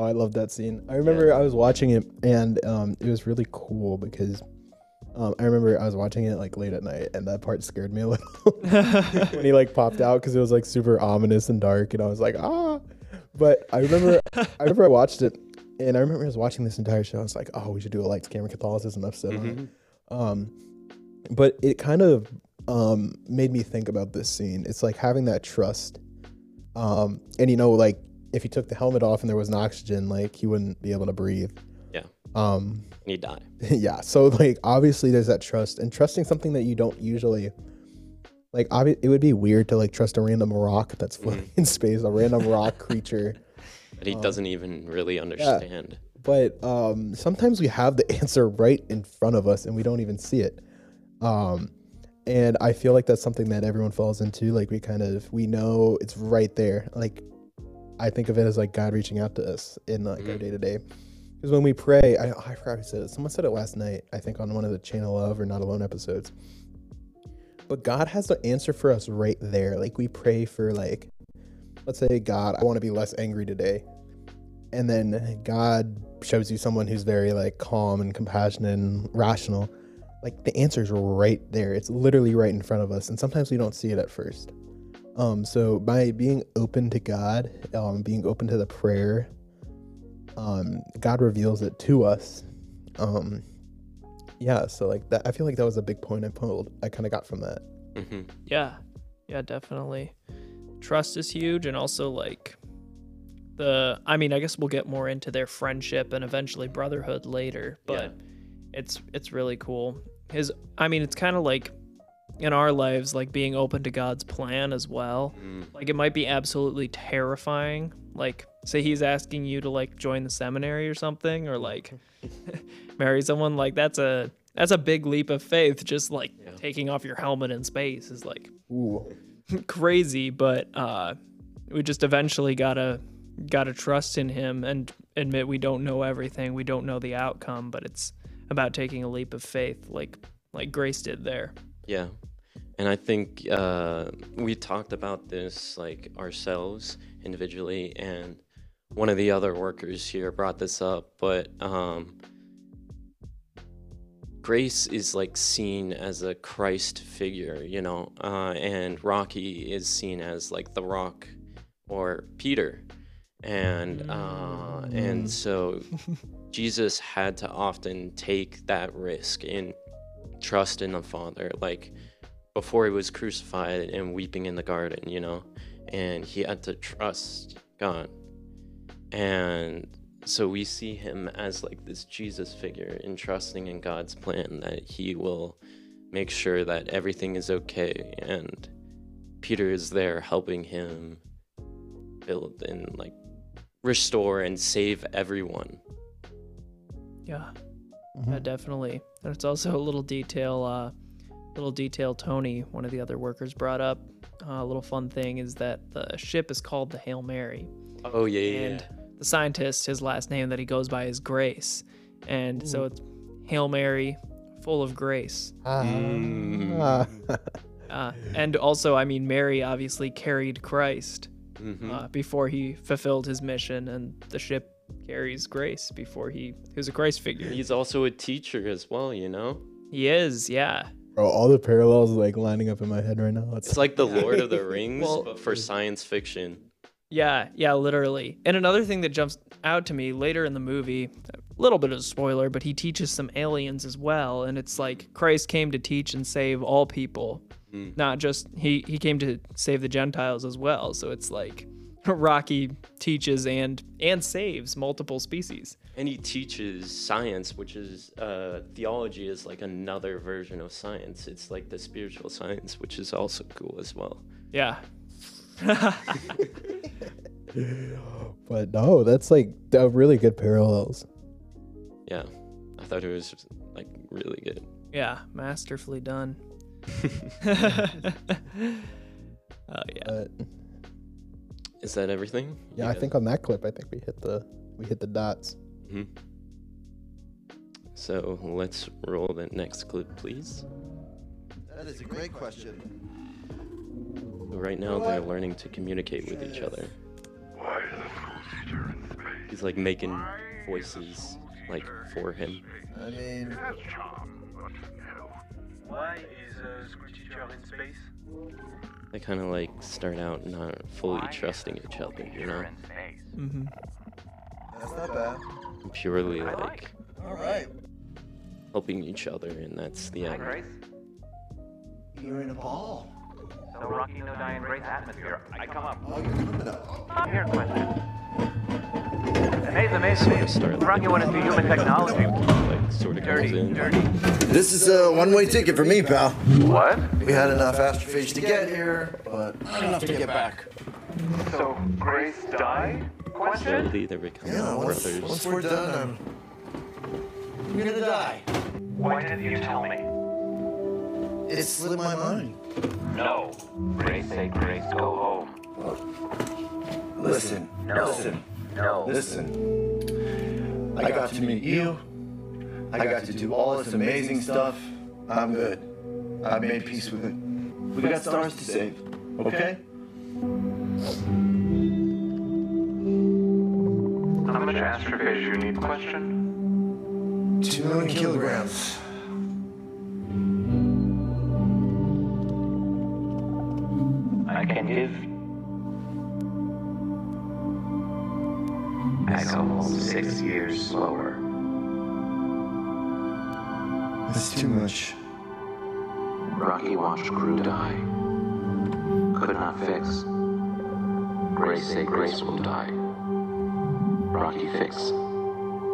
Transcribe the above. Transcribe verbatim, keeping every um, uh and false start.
I love that scene. I remember yeah. I was watching it, and um, it was really cool because um, I remember I was watching it like late at night, and that part scared me a little when he like popped out because it was like super ominous and dark, and I was like, ah. But I remember, I remember I watched it, and I remember I was watching this entire show. I was like, oh, we should do a Lights, Camera, Catholicism episode mm-hmm. on it. Um, but it kind of um made me think about this scene. It's like having that trust, um, and you know, like. If he took the helmet off and there was no oxygen, like he wouldn't be able to breathe. Yeah. Um, and he'd die. Yeah. So like, obviously there's that trust, and trusting something that you don't usually like, obvi- it would be weird to like trust a random rock that's floating mm-hmm. in space, a random rock creature that he um, doesn't even really understand. Yeah. But um, sometimes we have the answer right in front of us and we don't even see it. Um, and I feel like that's something that everyone falls into. Like we kind of, we know it's right there. Like, I think of it as like God reaching out to us in like mm-hmm. our day to day. Because when we pray, I, I forgot who said it. Someone said it last night, I think on one of the Channel of or Not Alone episodes. But God has the answer for us right there. Like we pray for like, let's say, God, I want to be less angry today. And then God shows you someone who's very like calm and compassionate and rational. Like the answer is right there. It's literally right in front of us. And sometimes we don't see it at first. Um, so by being open to God, um, being open to the prayer, um, God reveals it to us. Um, yeah. So like that, I feel like that was a big point I pulled. I kind of got from that. Mm-hmm. Yeah. Yeah, definitely. Trust is huge. And also like the, I mean, I guess we'll get more into their friendship and eventually brotherhood later, but yeah. it's, it's really cool. His, I mean, it's kind of like, in our lives, like being open to God's plan as well. Mm. Like it might be absolutely terrifying. Like say he's asking you to like join the seminary or something, or like marry someone. Like that's a that's a big leap of faith. Just like yeah. taking off your helmet in space is like Ooh. crazy. But uh, we just eventually gotta gotta trust in him and admit we don't know everything. We don't know the outcome, but it's about taking a leap of faith, like like Grace did there. Yeah. And I think uh, we talked about this like ourselves individually, and one of the other workers here brought this up, but um, Grace is like seen as a Christ figure, you know, uh, and Rocky is seen as like the Rock or Peter. And uh, and so Jesus had to often take that risk and trust in the Father, like before he was crucified and weeping in the garden, you know, and he had to trust God. And so we see him as like this Jesus figure in trusting in God's plan that he will make sure that everything is okay. And Peter is there helping him build and like restore and save everyone. Yeah, mm-hmm. yeah, definitely. And it's also a little detail, uh, little detail Tony, one of the other workers, brought up. Uh, a little fun thing is that the ship is called the Hail Mary. Oh, yeah, yeah. And the scientist, his last name that he goes by is Grace. And Ooh. So it's Hail Mary, full of grace. Ah. Mm. uh, and also, I mean, Mary obviously carried Christ mm-hmm. uh, before he fulfilled his mission, and the ship carries Grace before he, he was a Christ figure. He's also a teacher as well, you know? He is, yeah. Bro, all the parallels like lining up in my head right now. It's, it's like the Lord of the Rings, well, but for science fiction. Yeah, yeah, literally. And another thing that jumps out to me later in the movie, a little bit of a spoiler, but he teaches some aliens as well. And it's like Christ came to teach and save all people, mm. not just, he, he came to save the Gentiles as well. So it's like Rocky teaches and and saves multiple species. And he teaches science, which is, uh, theology is like another version of science. It's like the spiritual science, which is also cool as well. Yeah. But no, that's like a really good parallels. Yeah, I thought it was like really good. Yeah, masterfully done. Oh yeah. But, is that everything? Yeah, yeah, I think on that clip, I think we hit the we hit the dots. Mm-hmm. So let's roll the next clip, please. That is a great question. Right now, they're learning to communicate with each other. Why is the school teacher in space? He's like making voices like for him. I mean, Why is uh, Screechy Trail in space? They kind of like start out not fully trusting each other, you know, Mm-hmm. that's not bad. purely like All right. helping each other, and that's the end. You're in a ball. So Rocky no die in Grace atmosphere. I come up. Oh, you're coming up. I'm here, question. Amazing, amazing. Start Rocky want to see human technology. like sort of Dirty, comes in. dirty. This is a one-way ticket for me, pal. What? We had enough astrophage to get here, but not enough to get back. So Grace died? Question? Slowly they become Yeah, once, brothers. once we're done, I'm gonna die. Why didn't you tell me? It slipped my mind. No. Grace say Grace go home. Listen, No. listen, No. listen. I got to meet you. I got to do all this amazing stuff. I'm good. I've made peace with it. We got stars to save, okay? How much astrophage you need? Question? Two million kilograms. I can give. I go six years slower. That's too much. Rocky watched crew die. Could not fix. Grace say Grace will die. Rocky fix.